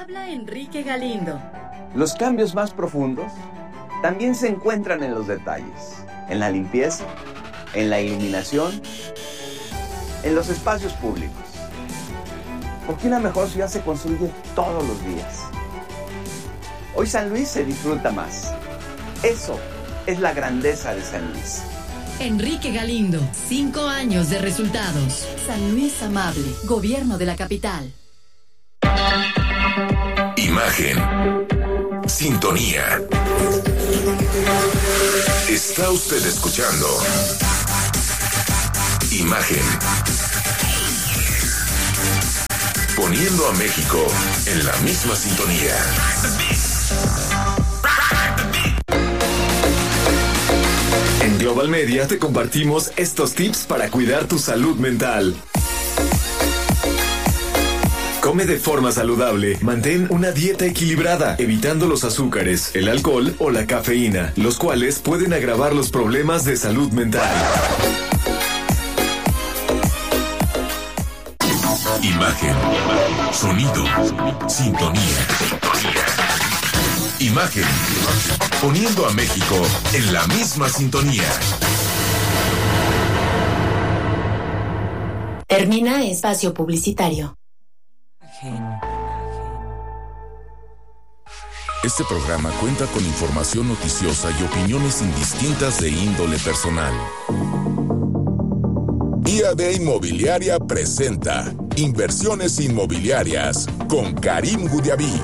Habla Enrique Galindo. Los cambios más profundos también se encuentran en los detalles, en la limpieza, en la iluminación, en los espacios públicos. Porque una mejor ciudad se construye todos los días. Hoy San Luis se disfruta más. Eso es la grandeza de San Luis. Enrique Galindo, 5 años de resultados. San Luis amable, gobierno de la capital. Imagen. Sintonía. Está usted escuchando Imagen. Poniendo a México en la misma sintonía. En Global Media te compartimos estos tips para cuidar tu salud mental. Come de forma saludable. Mantén una dieta equilibrada, evitando los azúcares, el alcohol o la cafeína, los cuales pueden agravar los problemas de salud mental. Imagen, sonido, sintonía. Imagen, poniendo a México en la misma sintonía. Termina espacio publicitario. Este programa cuenta con información noticiosa y opiniones indistintas de índole personal. IAD Inmobiliaria presenta Inversiones Inmobiliarias con Karim Gudiaví.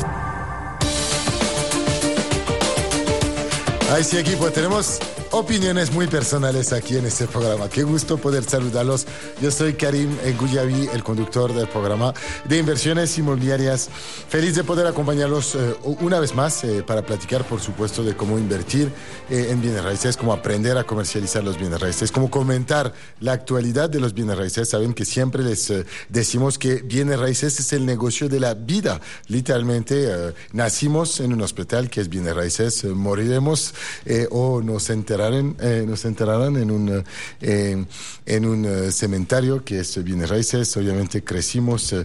Ahí sí, equipo, tenemos opiniones muy personales aquí en este programa. Qué gusto poder saludarlos. Yo soy Karim Gudiaví, el conductor del programa de Inversiones Inmobiliarias. Feliz de poder acompañarlos una vez más para platicar, por supuesto, de cómo invertir en bienes raíces, cómo aprender a comercializar los bienes raíces, cómo comentar la actualidad de los bienes raíces. Saben que siempre les decimos que bienes raíces es el negocio de la vida. Literalmente, nacimos en un hospital que es bienes raíces, moriremos o nos enterrarán en un cementerio que es bienes raíces. Obviamente crecimos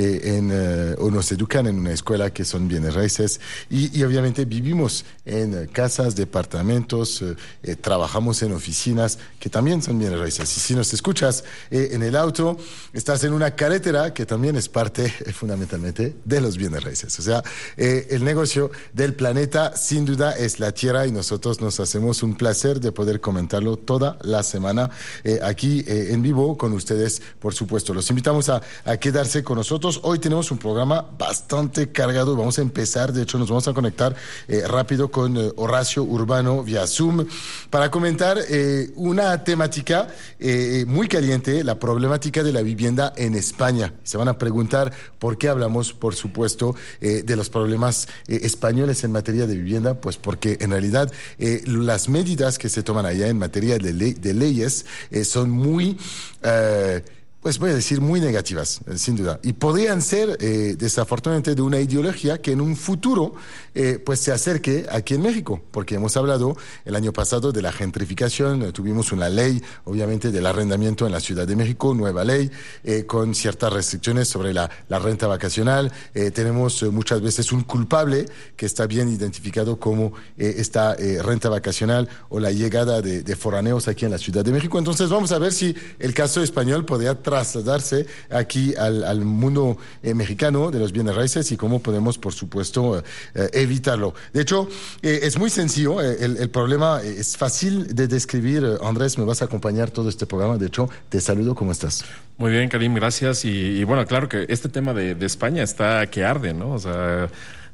o nos educan en una escuela que son bienes raíces y obviamente vivimos en casas, departamentos, trabajamos en oficinas que también son bienes raíces. Y si nos escuchas en el auto, estás en una carretera que también es parte fundamentalmente de los bienes raíces. O sea, el negocio del planeta sin duda es la tierra y nosotros nos hacemos un placer de poder comentarlo toda la semana aquí en vivo con ustedes, por supuesto. Los invitamos a quedarse con nosotros. Hoy tenemos un programa bastante cargado. Vamos a empezar, de hecho nos vamos a conectar rápido con Horacio Urbano vía Zoom para comentar una temática muy caliente, la problemática de la vivienda en España. Se van a preguntar por qué hablamos, por supuesto, de los problemas españoles en materia de vivienda, pues porque en realidad las medidas que se toman allá en materia de leyes son muy... pues voy a decir muy negativas, sin duda. Y podrían ser, desafortunadamente, de una ideología que en un futuro pues se acerque aquí en México. Porque hemos hablado el año pasado de la gentrificación, tuvimos una ley, obviamente, del arrendamiento en la Ciudad de México, nueva ley, con ciertas restricciones sobre la renta vacacional. Tenemos muchas veces un culpable que está bien identificado como esta renta vacacional o la llegada de foraneos aquí en la Ciudad de México. Entonces vamos a ver si el caso español podría trasladarse aquí al mundo mexicano de los bienes raíces y cómo podemos, por supuesto, evitarlo. De hecho, es muy sencillo, el problema es fácil de describir. Andrés, me vas a acompañar todo este programa. De hecho, te saludo, ¿cómo estás? Muy bien, Karim, gracias. Y bueno, claro que este tema de España está que arde, ¿no? O sea,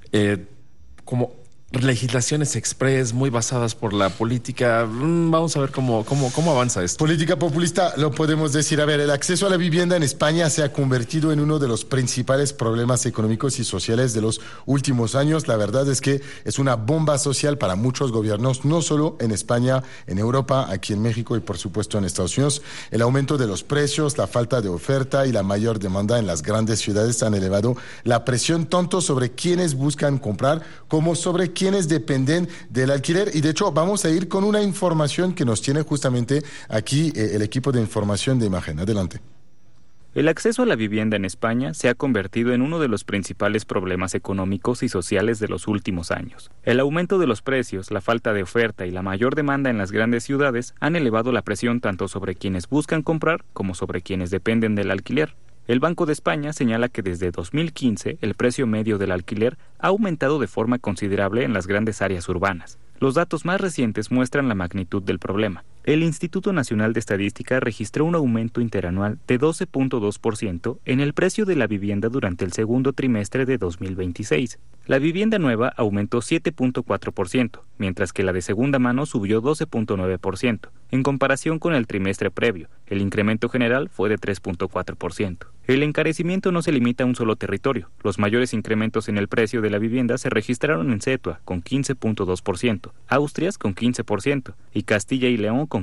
como legislaciones express muy basadas por la política. Vamos a ver cómo avanza esto. Política populista, lo podemos decir. A ver, el acceso a la vivienda en España se ha convertido en uno de los principales problemas económicos y sociales de los últimos años. La verdad es que es una bomba social para muchos gobiernos, no solo en España, en Europa, aquí en México y por supuesto en Estados Unidos. El aumento de los precios, la falta de oferta y la mayor demanda en las grandes ciudades han elevado la presión tanto sobre quienes buscan comprar como sobre quienes dependen del alquiler. Y de hecho vamos a ir con una información que nos tiene justamente aquí el equipo de información de Imagen. Adelante. El acceso a la vivienda en España se ha convertido en uno de los principales problemas económicos y sociales de los últimos años. El aumento de los precios, la falta de oferta y la mayor demanda en las grandes ciudades han elevado la presión tanto sobre quienes buscan comprar como sobre quienes dependen del alquiler. El Banco de España señala que desde 2015 el precio medio del alquiler ha aumentado de forma considerable en las grandes áreas urbanas. Los datos más recientes muestran la magnitud del problema. El Instituto Nacional de Estadística registró un aumento interanual de 12.2% en el precio de la vivienda durante el segundo trimestre de 2026. La vivienda nueva aumentó 7.4%, mientras que la de segunda mano subió 12.9%. En comparación con el trimestre previo, el incremento general fue de 3.4%. El encarecimiento no se limita a un solo territorio. Los mayores incrementos en el precio de la vivienda se registraron en Cetua, con 15.2%, Asturias con 15% y Castilla y León con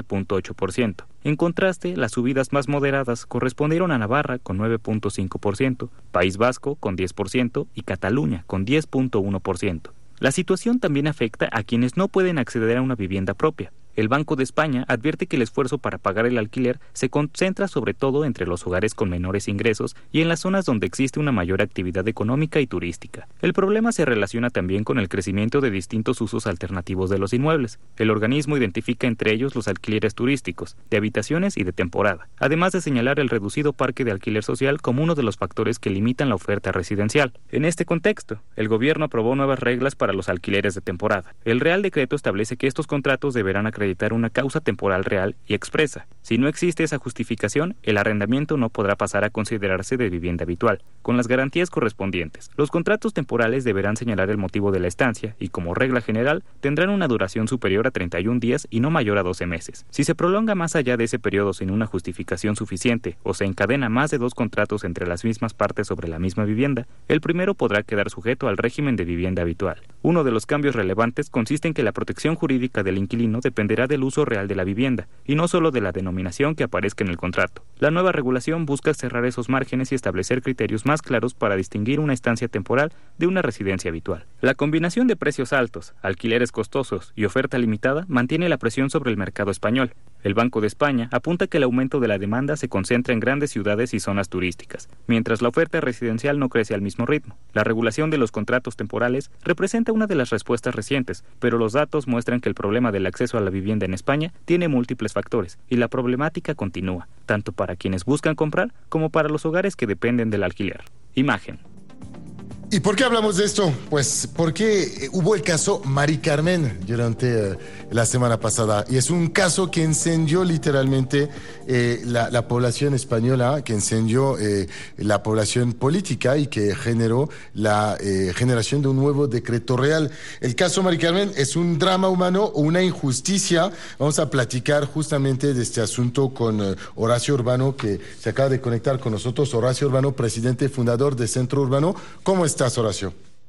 14.8%. En contraste, las subidas más moderadas correspondieron a Navarra con 9.5%, País Vasco con 10% y Cataluña con 10.1%. La situación también afecta a quienes no pueden acceder a una vivienda propia. El Banco de España advierte que el esfuerzo para pagar el alquiler se concentra sobre todo entre los hogares con menores ingresos y en las zonas donde existe una mayor actividad económica y turística. El problema se relaciona también con el crecimiento de distintos usos alternativos de los inmuebles. El organismo identifica entre ellos los alquileres turísticos, de habitaciones y de temporada, además de señalar el reducido parque de alquiler social como uno de los factores que limitan la oferta residencial. En este contexto, el gobierno aprobó nuevas reglas para los alquileres de temporada. El Real Decreto establece que estos contratos deberán acreditar una causa temporal real y expresa. Si no existe esa justificación, el arrendamiento no podrá pasar a considerarse de vivienda habitual, con las garantías correspondientes. Los contratos temporales deberán señalar el motivo de la estancia y, como regla general, tendrán una duración superior a 31 días y no mayor a 12 meses. Si se prolonga más allá de ese periodo sin una justificación suficiente o se encadena más de 2 contratos entre las mismas partes sobre la misma vivienda, el primero podrá quedar sujeto al régimen de vivienda habitual. Uno de los cambios relevantes consiste en que la protección jurídica del inquilino dependerá del uso real de la vivienda y no solo de la denominación que aparezca en el contrato. La nueva regulación busca cerrar esos márgenes y establecer criterios más claros para distinguir una estancia temporal de una residencia habitual. La combinación de precios altos, alquileres costosos y oferta limitada mantiene la presión sobre el mercado español. El Banco de España apunta que el aumento de la demanda se concentra en grandes ciudades y zonas turísticas, mientras la oferta residencial no crece al mismo ritmo. La regulación de los contratos temporales representa una de las respuestas recientes, pero los datos muestran que el problema del acceso a la vivienda en España tiene múltiples factores y la problemática continúa, tanto para quienes buscan comprar como para los hogares que dependen del alquiler. Imagen. ¿Y por qué hablamos de esto? Pues porque hubo el caso Mari Carmen durante la semana pasada. Y es un caso que encendió literalmente la población española, que encendió la población política y que generó la generación de un nuevo decreto real. El caso Mari Carmen es un drama humano o una injusticia. Vamos a platicar justamente de este asunto con Horacio Urbano, que se acaba de conectar con nosotros. Horacio Urbano, presidente fundador de Centro Urbano. ¿Cómo estás, Horacio?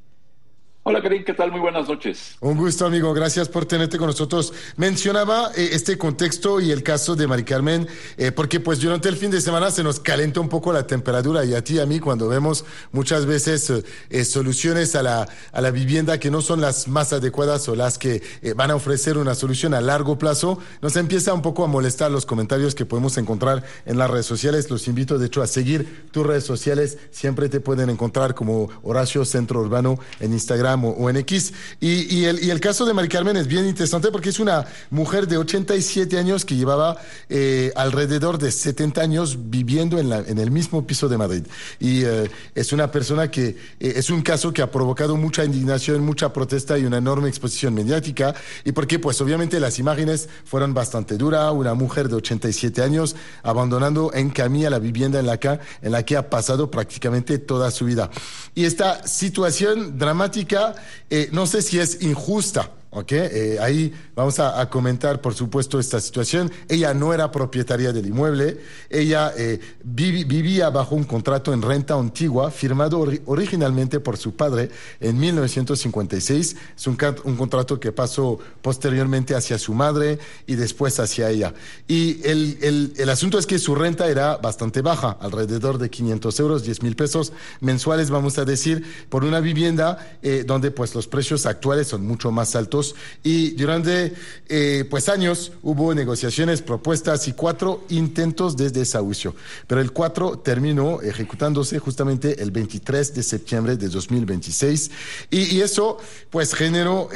Hola, Karim, ¿qué tal? Muy buenas noches. Un gusto, amigo. Gracias por tenerte con nosotros. Mencionaba este contexto y el caso de Mari Carmen, porque pues durante el fin de semana se nos calentó un poco la temperatura y a ti y a mí cuando vemos muchas veces soluciones a la vivienda que no son las más adecuadas o las que van a ofrecer una solución a largo plazo, nos empieza un poco a molestar los comentarios que podemos encontrar en las redes sociales. Los invito, de hecho, a seguir tus redes sociales. Siempre te pueden encontrar como Horacio Centro Urbano en Instagram o en X. Y el caso de Mari Carmen es bien interesante porque es una mujer de 87 años que llevaba alrededor de 70 años viviendo en el mismo piso de Madrid. Y es una persona que es un caso que ha provocado mucha indignación, mucha protesta y una enorme exposición mediática. Y porque pues obviamente las imágenes fueron bastante duras. Una mujer de 87 años abandonando en camilla la vivienda en la que ha pasado prácticamente toda su vida. Y esta situación dramática no sé si es injusta, ¿ok? Ahí vamos a comentar, por supuesto, esta situación. Ella no era propietaria del inmueble, ella vivía bajo un contrato en renta antigua firmado originalmente por su padre en 1956. Es un contrato que pasó posteriormente hacia su madre y después hacia ella. Y el asunto es que su renta era bastante baja, alrededor de 500 euros, 10,000 pesos mensuales, vamos a decir, por una vivienda donde pues los precios actuales son mucho más altos políticos y durante pues años hubo negociaciones, propuestas y 4 intentos de desahucio. Pero el 4 terminó ejecutándose justamente el 23 de septiembre de 2026 y eso pues generó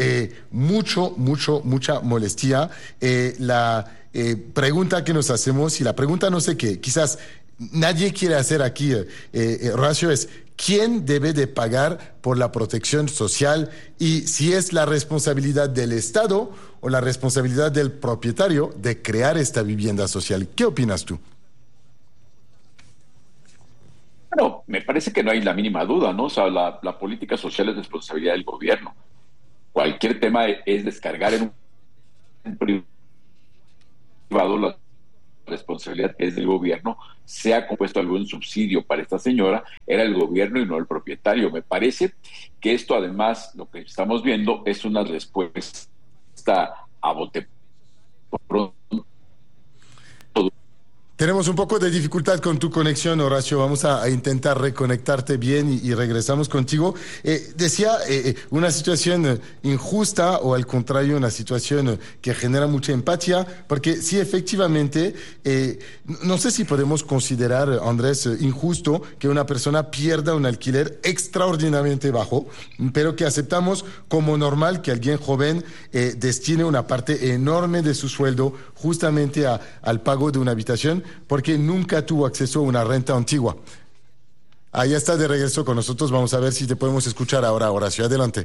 mucha molestia. La pregunta que nos hacemos y la pregunta no sé qué, quizás nadie quiere hacer aquí, Horacio, es ¿quién debe de pagar por la protección social y si es la responsabilidad del Estado o la responsabilidad del propietario de crear esta vivienda social? ¿Qué opinas tú? Bueno, me parece que no hay la mínima duda, ¿no? O sea, la política social es responsabilidad del gobierno. Cualquier tema es descargar en un privado la responsabilidad es del gobierno. Se ha compuesto algún subsidio para esta señora, era el gobierno y no el propietario. Me parece que esto, además, lo que estamos viendo es una respuesta a bote pronto. Tenemos un poco de dificultad con tu conexión, Horacio. Vamos a intentar reconectarte bien y regresamos contigo. Decía, una situación injusta o al contrario, una situación que genera mucha empatía, porque sí, efectivamente, no sé si podemos considerar, Andrés, injusto que una persona pierda un alquiler extraordinariamente bajo, pero que aceptamos como normal que alguien joven destine una parte enorme de su sueldo justamente al pago de una habitación, porque nunca tuvo acceso a una renta antigua. Ahí está de regreso con nosotros. Vamos a ver si te podemos escuchar ahora, Horacio. Adelante.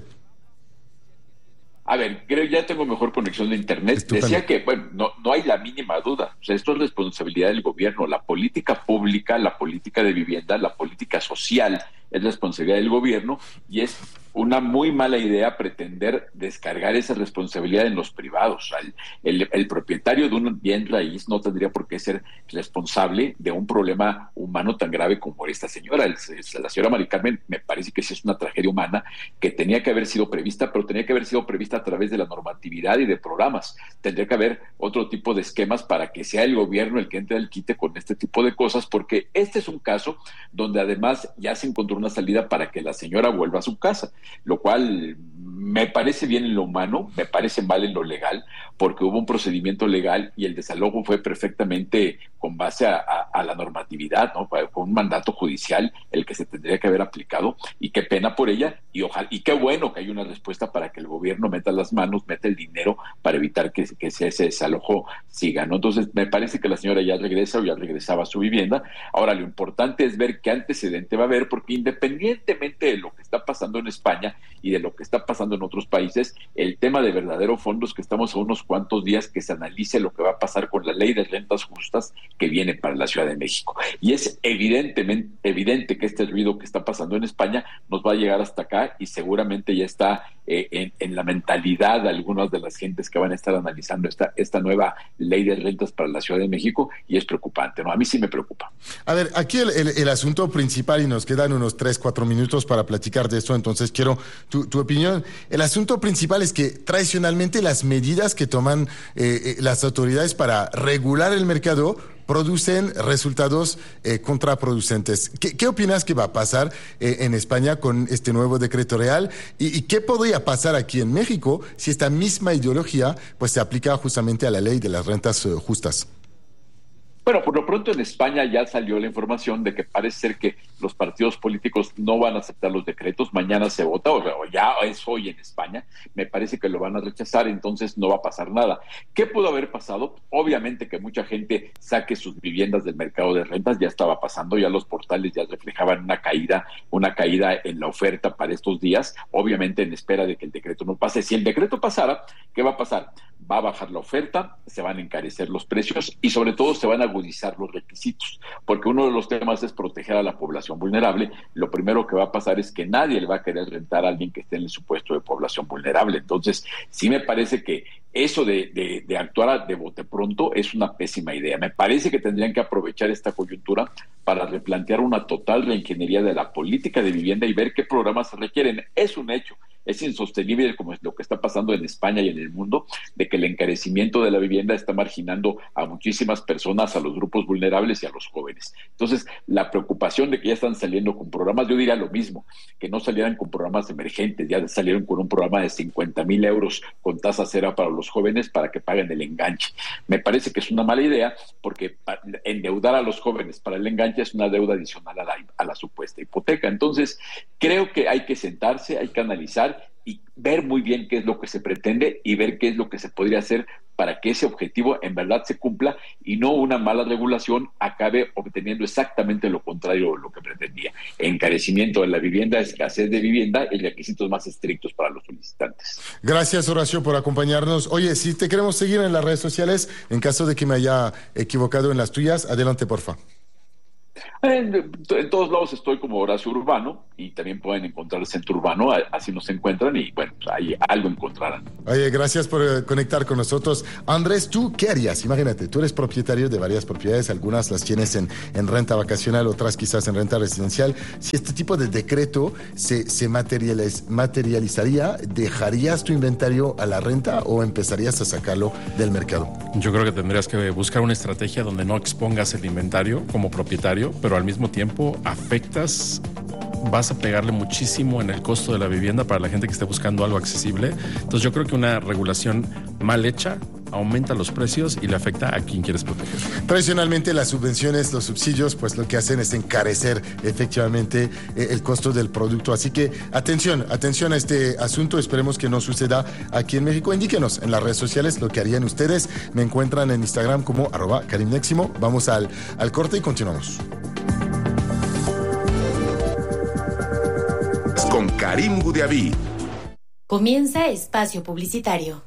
A ver, creo ya tengo mejor conexión de internet. Estupendo. Decía que, bueno, no hay la mínima duda. O sea, esto es responsabilidad del gobierno. La política pública, la política de vivienda, la política social es responsabilidad del gobierno y es una muy mala idea pretender descargar esa responsabilidad en los privados. O sea, el propietario de un bien raíz no tendría por qué ser responsable de un problema humano tan grave como esta señora. La señora Mari Carmen me parece que sí es una tragedia humana que tenía que haber sido prevista, pero tenía que haber sido prevista a través de la normatividad y de programas. Tendría que haber otro tipo de esquemas para que sea el gobierno el que entre al quite con este tipo de cosas, porque este es un caso donde además ya se encontró una salida para que la señora vuelva a su casa, lo cual me parece bien en lo humano, me parece mal en lo legal, porque hubo un procedimiento legal y el desalojo fue perfectamente con base a la normatividad, ¿no? Con un mandato judicial el que se tendría que haber aplicado, y qué pena por ella, y ojalá, y qué bueno que hay una respuesta para que el gobierno meta las manos, meta el dinero para evitar que ese desalojo siga, ¿no? Entonces me parece que la señora ya regresa o ya regresaba a su vivienda. Ahora lo importante es ver qué antecedente va a haber, porque independientemente de lo que está pasando en España y de lo que está pasando en otros países, el tema de verdadero fondo es que estamos a unos cuantos días que se analice lo que va a pasar con la ley de rentas justas que viene para la Ciudad de México. Y es evidente que este ruido que está pasando en España nos va a llegar hasta acá y seguramente ya está en la mentalidad de algunas de las gentes que van a estar analizando esta nueva ley de rentas para la Ciudad de México, y es preocupante, ¿no? A mí sí me preocupa. A ver, aquí el asunto principal, y nos quedan unos 3-4 minutos para platicar de esto, entonces quiero tu opinión. El asunto principal es que tradicionalmente las medidas que toman las autoridades para regular el mercado producen resultados contraproducentes. ¿Qué opinas que va a pasar en España con este nuevo decreto real? ¿Y qué podría pasar aquí en México si esta misma ideología pues se aplica justamente a la ley de las rentas justas? Bueno, por lo pronto en España ya salió la información de que parece ser que los partidos políticos no van a aceptar los decretos. Mañana se vota, o ya es hoy en España. Me parece que lo van a rechazar, entonces no va a pasar nada. ¿Qué pudo haber pasado? Obviamente que mucha gente saque sus viviendas del mercado de rentas. Ya estaba pasando, ya los portales ya reflejaban una caída en la oferta para estos días, obviamente en espera de que el decreto no pase. Si el decreto pasara, ¿qué va a pasar? Va a bajar la oferta, se van a encarecer los precios y sobre todo se van a agudizar los requisitos, porque uno de los temas es proteger a la población vulnerable. Lo primero que va a pasar es que nadie le va a querer rentar a alguien que esté en el supuesto de población vulnerable. Entonces, sí me parece que eso de actuar de bote pronto es una pésima idea. Me parece que tendrían que aprovechar esta coyuntura para replantear una total reingeniería de la política de vivienda y ver qué programas se requieren. Es un hecho Es insostenible, como es lo que está pasando en España y en el mundo, de que el encarecimiento de la vivienda está marginando a muchísimas personas, a los grupos vulnerables y a los jóvenes. Entonces, la preocupación de que ya están saliendo con programas, yo diría lo mismo, que no salieran con programas emergentes, ya salieron con un programa de 50,000 euros con tasa cero para los jóvenes para que paguen el enganche. Me parece que es una mala idea porque endeudar a los jóvenes para el enganche es una deuda adicional a la supuesta hipoteca. Entonces, creo que hay que sentarse, hay que analizar y ver muy bien qué es lo que se pretende y ver qué es lo que se podría hacer para que ese objetivo en verdad se cumpla y no una mala regulación acabe obteniendo exactamente lo contrario de lo que pretendía. Encarecimiento de la vivienda, escasez de vivienda y requisitos más estrictos para los solicitantes. Gracias, Horacio, por acompañarnos. Oye, si te queremos seguir en las redes sociales, en caso de que me haya equivocado en las tuyas, adelante, porfa. En todos lados estoy como Horacio Urbano y también pueden encontrar el Centro Urbano, así nos encuentran y bueno, ahí algo encontrarán. Oye, gracias por conectar con nosotros. Andrés, ¿tú qué harías? Imagínate, tú eres propietario de varias propiedades, algunas las tienes en renta vacacional, otras quizás en renta residencial. Si este tipo de decreto se materializaría, ¿dejarías tu inventario a la renta o empezarías a sacarlo del mercado? Yo creo que tendrías que buscar una estrategia donde no expongas el inventario como propietario, pero al mismo tiempo vas a pegarle muchísimo en el costo de la vivienda para la gente que esté buscando algo accesible. Entonces yo creo que una regulación mal hecha aumenta los precios y le afecta a quien quieres proteger. Tradicionalmente las subvenciones, los subsidios, pues lo que hacen es encarecer efectivamente el costo del producto. Así que atención a este asunto. Esperemos que no suceda aquí en México. Indíquenos en las redes sociales lo que harían ustedes. Me encuentran en Instagram como @KarimNeximo. Vamos al corte y continuamos. Con Karim Gudiaví. Comienza Espacio Publicitario.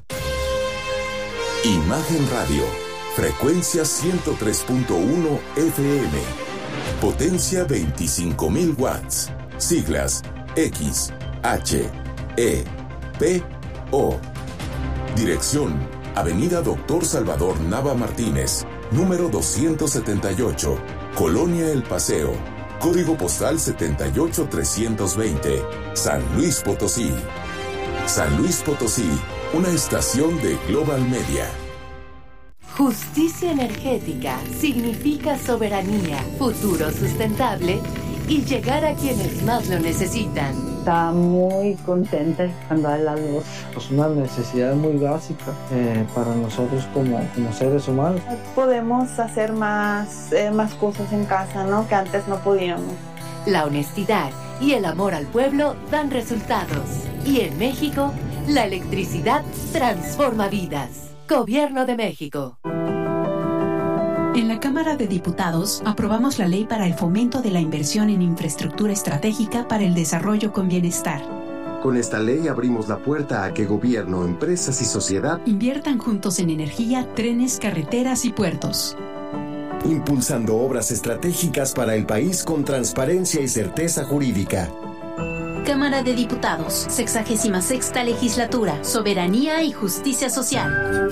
Imagen Radio, frecuencia 103.1 FM, potencia 25,000 watts, siglas X, H, E, P, O. Dirección, Avenida Doctor Salvador Nava Martínez, número 278, Colonia El Paseo, código postal 78320, San Luis Potosí. San Luis Potosí, una estación de Global Media. Justicia energética significa soberanía, futuro sustentable y llegar a quienes más lo necesitan. Está muy contenta cuando da la luz. Es una necesidad muy básica para nosotros como seres humanos. Podemos hacer más cosas en casa, ¿no? Que antes no podíamos. La honestidad y el amor al pueblo dan resultados. Y en México, la electricidad transforma vidas. Gobierno de México. En la Cámara de Diputados aprobamos la ley para el fomento de la inversión en infraestructura estratégica para el desarrollo con bienestar. Con esta ley abrimos la puerta a que gobierno, empresas y sociedad inviertan juntos en energía, trenes, carreteras y puertos. Impulsando obras estratégicas para el país con transparencia y certeza jurídica. Cámara de Diputados, 66ª Legislatura, Soberanía y Justicia Social.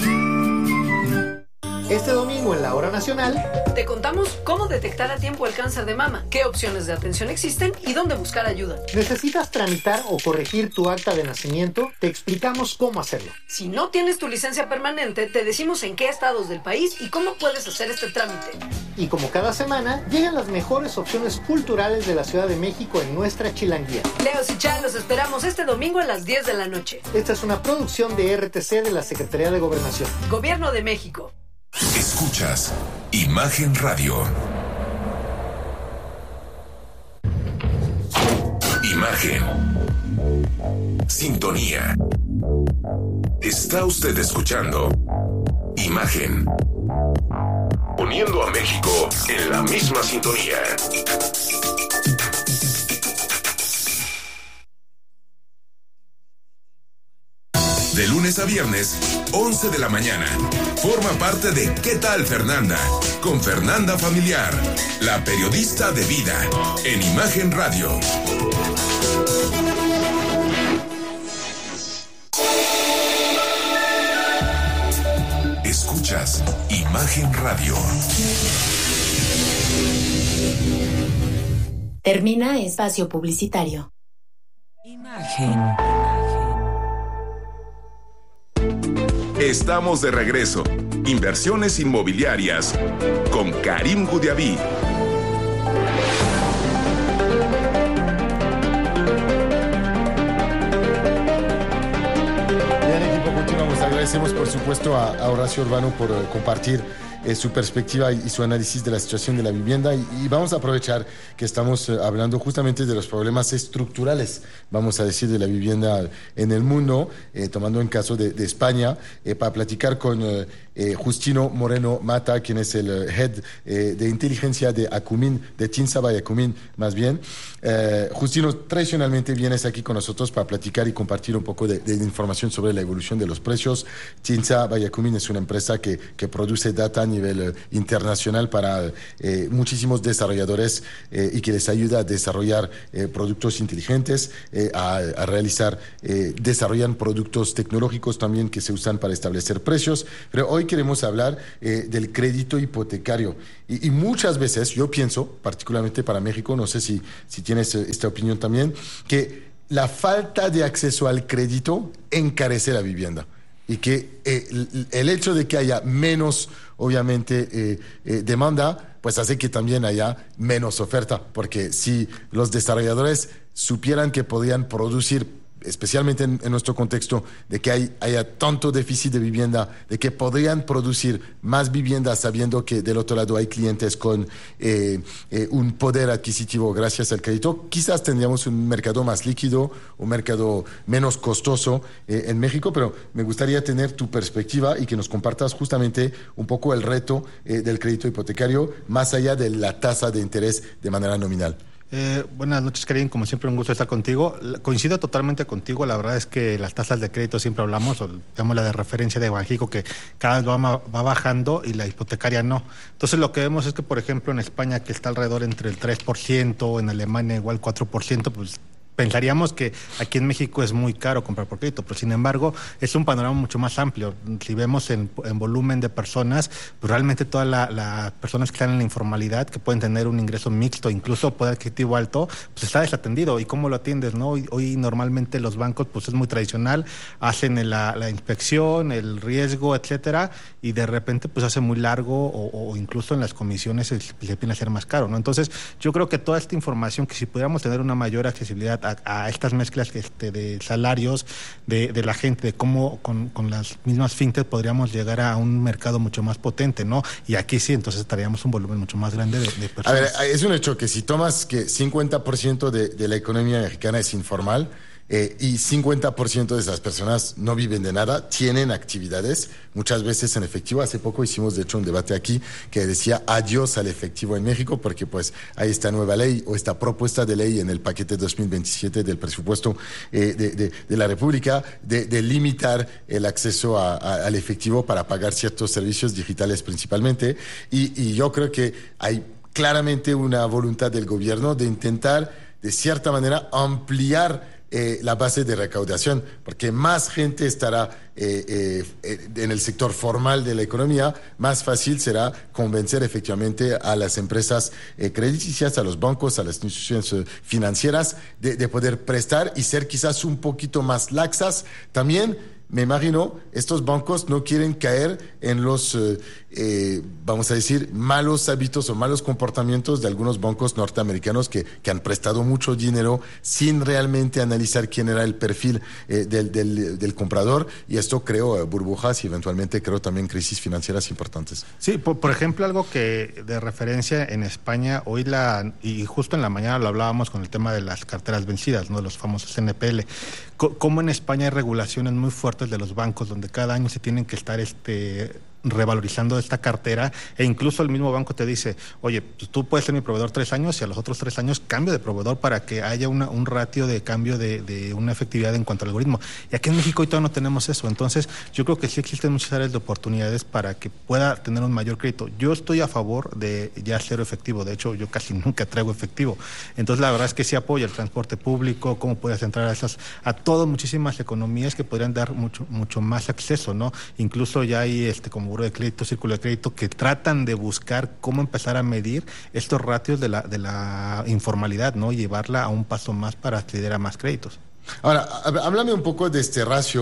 Este domingo en la Hora Nacional te contamos cómo detectar a tiempo el cáncer de mama, qué opciones de atención existen y dónde buscar ayuda. ¿Necesitas tramitar o corregir tu acta de nacimiento? Te explicamos cómo hacerlo. Si no tienes tu licencia permanente, te decimos en qué estados del país y cómo puedes hacer este trámite. Y como cada semana, llegan las mejores opciones culturales de la Ciudad de México en nuestra chilanguía. Leos y Chan, los esperamos este domingo a las 10 de la noche. Esta es una producción de RTC de la Secretaría de Gobernación. Gobierno de México. Escuchas Imagen Radio. Imagen. Sintonía. Está usted escuchando Imagen. Poniendo a México en la misma sintonía. De lunes a viernes, 11 de la mañana. Forma parte de ¿Qué tal, Fernanda? Con Fernanda Familiar, la periodista de vida, en Imagen Radio. Escuchas Imagen Radio. Termina Espacio Publicitario. Imagen. Estamos de regreso. Inversiones inmobiliarias con Karim Gudiaví. Bien, equipo, continuamos. Agradecemos, por supuesto, a Horacio Urbano por compartir su perspectiva y su análisis de la situación de la vivienda y vamos a aprovechar que estamos hablando justamente de los problemas estructurales, vamos a decir, de la vivienda en el mundo, tomando en caso de España, para platicar con Justino Moreno Mata, quien es el head de inteligencia de Acumin, de TINSA by Acumin, más bien. Justino, tradicionalmente vienes aquí con nosotros para platicar y compartir un poco de información sobre la evolución de los precios. TINSA by Acumin es una empresa que produce data a nivel internacional para muchísimos desarrolladores y que les ayuda a desarrollar productos inteligentes, a realizar, desarrollan productos tecnológicos también que se usan para establecer precios. Pero hoy queremos hablar del crédito hipotecario y muchas veces yo pienso, particularmente para México, no sé si tienes esta opinión también, que la falta de acceso al crédito encarece la vivienda y que el hecho de que haya menos, obviamente, demanda, pues hace que también haya menos oferta, porque si los desarrolladores supieran que podían producir, especialmente en nuestro contexto, de que haya tanto déficit de vivienda, de que podrían producir más viviendas sabiendo que del otro lado hay clientes con un poder adquisitivo gracias al crédito, quizás tendríamos un mercado más líquido, un mercado menos costoso en México, pero me gustaría tener tu perspectiva y que nos compartas justamente un poco el reto del crédito hipotecario más allá de la tasa de interés de manera nominal. Buenas noches, Karim, como siempre un gusto estar contigo. Coincido totalmente contigo, la verdad es que las tasas de crédito siempre hablamos, o digamos la de referencia de Banxico, que cada vez va bajando y la hipotecaria no. Entonces lo que vemos es que, por ejemplo, en España, que está alrededor entre el 3%, en Alemania igual 4%, pues pensaríamos que aquí en México es muy caro comprar por crédito, pero sin embargo es un panorama mucho más amplio. Si vemos en volumen de personas, pues realmente todas las personas que están en la informalidad, que pueden tener un ingreso mixto, incluso poder adquisitivo alto, pues está desatendido. ¿Y cómo lo atiendes, no? Hoy normalmente los bancos, pues es muy tradicional, hacen la inspección, el riesgo, etcétera, y de repente pues hace muy largo o incluso en las comisiones se viene a ser más caro, ¿no? Entonces yo creo que toda esta información, que si pudiéramos tener una mayor accesibilidad a estas mezclas de salarios de la gente, de cómo con las mismas fintech podríamos llegar a un mercado mucho más potente, ¿no? Y aquí sí, entonces estaríamos un volumen mucho más grande de personas. A ver, es un hecho que si tomas que 50% de la economía mexicana es informal, y 50% de esas personas no viven de nada, tienen actividades, muchas veces en efectivo. Hace poco hicimos de hecho un debate aquí que decía adiós al efectivo en México, porque pues hay esta nueva ley o esta propuesta de ley en el paquete 2027 del presupuesto de la República de limitar el acceso al efectivo para pagar ciertos servicios digitales principalmente, y yo creo que hay claramente una voluntad del gobierno de intentar de cierta manera ampliar la base de recaudación, porque más gente estará en el sector formal de la economía, más fácil será convencer efectivamente a las empresas crediticias, a los bancos, a las instituciones financieras de poder prestar y ser quizás un poquito más laxas. También me imagino, estos bancos no quieren caer en los, vamos a decir, malos hábitos o malos comportamientos de algunos bancos norteamericanos que han prestado mucho dinero sin realmente analizar quién era el perfil del comprador, y esto creó burbujas y eventualmente creó también crisis financieras importantes. Sí, por ejemplo, algo que de referencia en España, hoy y justo en la mañana lo hablábamos con el tema de las carteras vencidas, ¿no? Los famosos NPL. Cómo en España hay regulaciones muy fuertes de los bancos, donde cada año se tienen que estar revalorizando esta cartera, e incluso el mismo banco te dice, oye, pues tú puedes ser mi proveedor 3 años y a los otros 3 años cambio de proveedor para que haya un ratio de cambio de una efectividad en cuanto al algoritmo. Y aquí en México hoy todavía no tenemos eso. Entonces yo creo que sí existen muchas áreas de oportunidades para que pueda tener un mayor crédito. Yo estoy a favor de ya cero efectivo, de hecho yo casi nunca traigo efectivo. Entonces la verdad es que sí apoyo el transporte público, cómo puedes entrar a todas muchísimas economías que podrían dar mucho más acceso, ¿no? Incluso ya hay como de crédito, círculo de crédito, que tratan de buscar cómo empezar a medir estos ratios de la informalidad, ¿no? Y llevarla a un paso más para acceder a más créditos. Ahora, háblame un poco de este ratio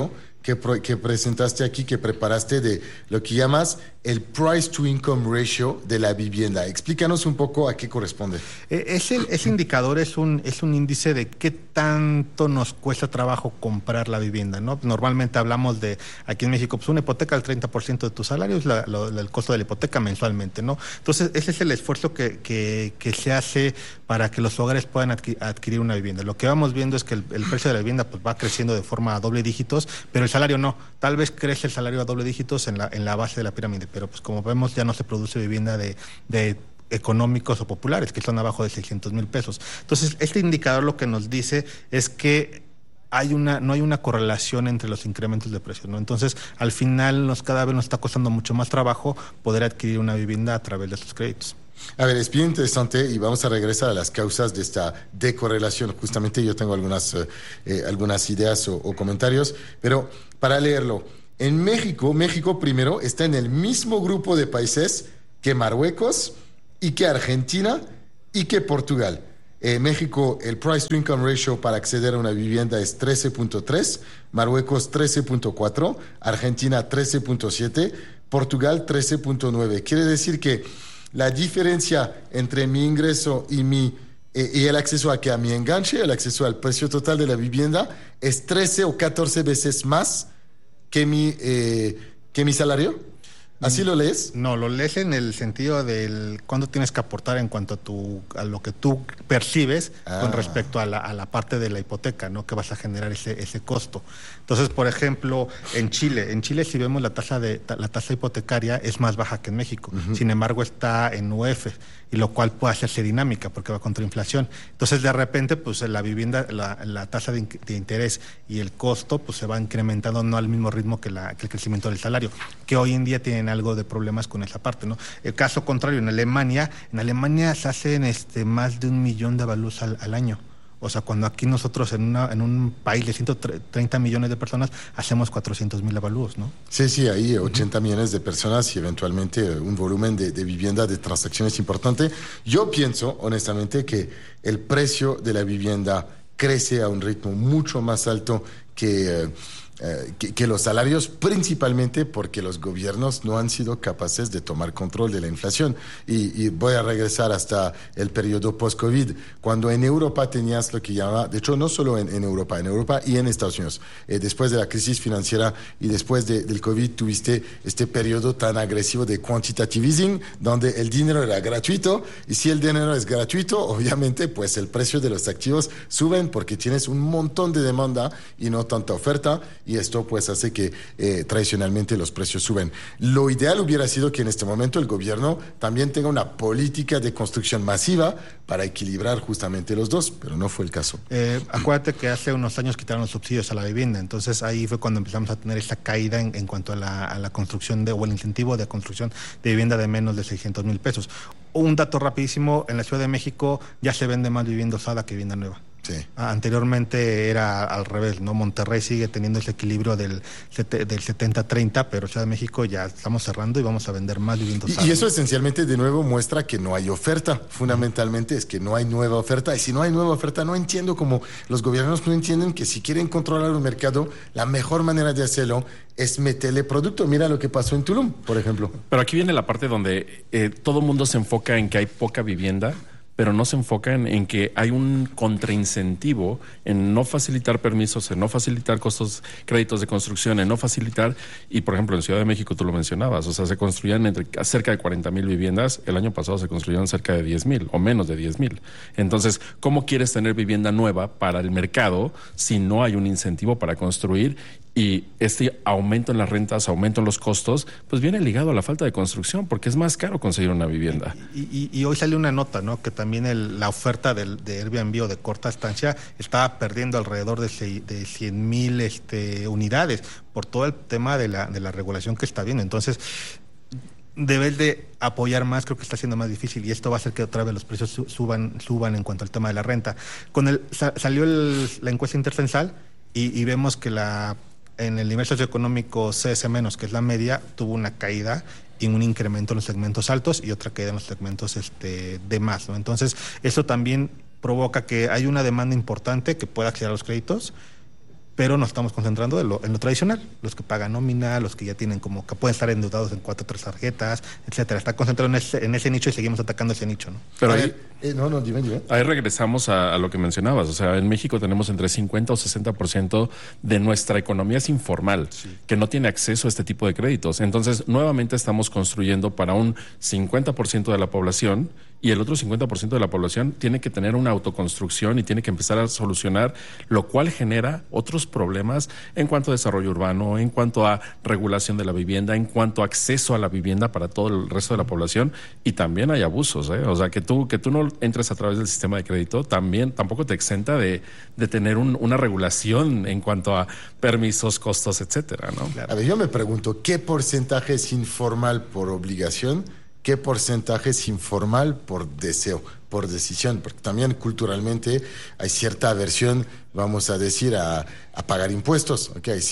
que presentaste aquí, que preparaste, de lo que llamas el price to income ratio de la vivienda. Explícanos un poco a qué corresponde. Ese indicador es un índice de qué tanto nos cuesta trabajo comprar la vivienda, ¿no? Normalmente hablamos de, aquí en México, pues una hipoteca del 30% de tu salario es el costo de la hipoteca mensualmente, ¿no? Entonces, ese es el esfuerzo que se hace para que los hogares puedan adquirir una vivienda. Lo que vamos viendo es que el precio de la vivienda pues va creciendo de forma a doble dígitos, pero el salario no. Tal vez crece el salario a doble dígitos en la base de la pirámide, pero pues como vemos ya no se produce vivienda de económicos o populares, que son abajo de 600,000 pesos. Entonces, este indicador lo que nos dice es que no hay una correlación entre los incrementos de precios, ¿no? Entonces, al final cada vez nos está costando mucho más trabajo poder adquirir una vivienda a través de estos créditos. A ver, es bien interesante y vamos a regresar a las causas de esta decorrelación. Justamente yo tengo algunas ideas o comentarios, pero para leerlo, en México primero está en el mismo grupo de países que Marruecos y que Argentina y que Portugal. México, el price to income ratio para acceder a una vivienda es 13.3, Marruecos 13.4, Argentina 13.7, Portugal 13.9. Quiere decir que la diferencia entre mi ingreso y el acceso a mi enganche, el acceso al precio total de la vivienda, es 13 o 14 veces más que mi salario. ¿Así lo lees? No, lo lees en el sentido del cuánto tienes que aportar en cuanto a lo que tú percibes con respecto a la parte de la hipoteca, ¿no? Que vas a generar ese costo. Entonces, por ejemplo, en Chile si vemos la tasa hipotecaria es más baja que en México. Uh-huh. Sin embargo, está en UF, y lo cual puede hacerse dinámica porque va contra inflación. Entonces, de repente, pues la vivienda, la tasa de interés y el costo, pues se va incrementando no al mismo ritmo que el crecimiento del salario, que hoy en día tienen algo de problemas con esa parte, ¿no? El caso contrario, en Alemania se hacen más de 1 millón de avalúos al año. O sea, cuando aquí nosotros en un país de 130 millones de personas hacemos 400,000 avalúos, ¿no? Sí, ahí 80 millones de personas y eventualmente un volumen de vivienda, de transacciones importante. Yo pienso, honestamente, que el precio de la vivienda crece a un ritmo mucho más alto que los salarios, principalmente porque los gobiernos no han sido capaces de tomar control de la inflación. Y voy a regresar hasta el periodo post-COVID, cuando en Europa tenías lo que llamaba, de hecho no solo en Europa y en Estados Unidos, después de la crisis financiera y después del COVID tuviste este periodo tan agresivo de quantitative easing, donde el dinero era gratuito, y si el dinero es gratuito, obviamente pues el precio de los activos suben porque tienes un montón de demanda y no tanta oferta, y esto pues hace que tradicionalmente los precios suben. Lo ideal hubiera sido que en este momento el gobierno también tenga una política de construcción masiva para equilibrar justamente los dos, pero no fue el caso. Acuérdate que hace unos años quitaron los subsidios a la vivienda, entonces ahí fue cuando empezamos a tener esta caída en cuanto a la construcción o el incentivo de construcción de vivienda de menos de 600,000 pesos. Un dato rapidísimo, en la Ciudad de México ya se vende más vivienda usada que vivienda nueva. Sí. Anteriormente era al revés, ¿no? Monterrey sigue teniendo ese equilibrio del 70-30, pero Ciudad de México ya estamos cerrando y vamos a vender más viviendas usadas. Y eso esencialmente de nuevo muestra que no hay oferta. Fundamentalmente es que no hay nueva oferta, y si no hay nueva oferta, no entiendo cómo los gobiernos no entienden que si quieren controlar un mercado, la mejor manera de hacerlo es meterle producto. Mira lo que pasó en Tulum, por ejemplo. Pero aquí viene la parte donde todo el mundo se enfoca en que hay poca vivienda, pero no se enfocan en que hay un contraincentivo en no facilitar permisos, en no facilitar créditos de construcción, en no facilitar, y por ejemplo en Ciudad de México tú lo mencionabas, o sea, se construían cerca de 40,000 viviendas, el año pasado se construyeron cerca de 10,000 o menos de 10,000. Entonces, ¿cómo quieres tener vivienda nueva para el mercado si no hay un incentivo para construir? Y este aumento en las rentas, aumento en los costos, pues viene ligado a la falta de construcción, porque es más caro conseguir una vivienda. Y hoy salió una nota, ¿no? Que también la oferta de Airbnb o de corta estancia estaba perdiendo alrededor de 100,000 unidades por todo el tema de la regulación que está viendo. Entonces, debes de apoyar más, creo que está siendo más difícil, y esto va a hacer que otra vez los precios suban en cuanto al tema de la renta. Salió la encuesta intercensal y vemos que en el nivel socioeconómico CS-, que es la media, tuvo una caída y un incremento en los segmentos altos y otra caída en los segmentos de más, ¿no? Entonces, eso también provoca que hay una demanda importante que pueda acceder a los créditos, pero nos estamos concentrando en lo tradicional, los que pagan nómina, los que ya tienen como que pueden estar endeudados en 4 o 3 tarjetas, etcétera. Está concentrado en ese nicho y seguimos atacando ese nicho, ¿no? Pero dime. Ahí regresamos a lo que mencionabas. O sea, en México tenemos entre 50 o 60% de nuestra economía es informal, que no tiene acceso a este tipo de créditos. Entonces, nuevamente estamos construyendo para un 50% de la población, y el otro 50% de la población tiene que tener una autoconstrucción y tiene que empezar a solucionar, lo cual genera otros problemas en cuanto a desarrollo urbano, en cuanto a regulación de la vivienda, en cuanto a acceso a la vivienda para todo el resto de la población, y también hay abusos, ¿eh? O sea, que tú no entres a través del sistema de crédito tampoco te exenta de tener una regulación en cuanto a permisos, costos, etcétera, ¿no? Claro. A ver, yo me pregunto, ¿qué porcentaje es informal por obligación? ¿Qué porcentaje es informal por deseo, por decisión? Porque también culturalmente hay cierta aversión, vamos a decir, a pagar impuestos, ¿okay? Hay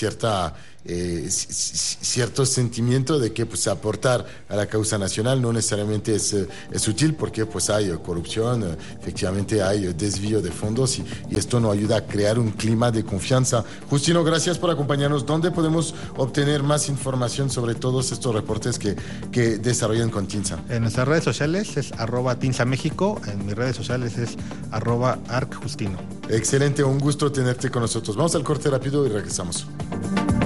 cierto sentimiento de que pues aportar a la causa nacional no necesariamente es útil, porque pues hay corrupción, efectivamente hay desvío de fondos y esto no ayuda a crear un clima de confianza. Justino, gracias por acompañarnos. ¿Dónde podemos obtener más información sobre todos estos reportes que desarrollan con TINSA? En nuestras redes sociales es @TINSAMéxico, en mis redes sociales es @ArcJustino. Excelente, un gusto tenerte con nosotros. Vamos al corte rápido y regresamos.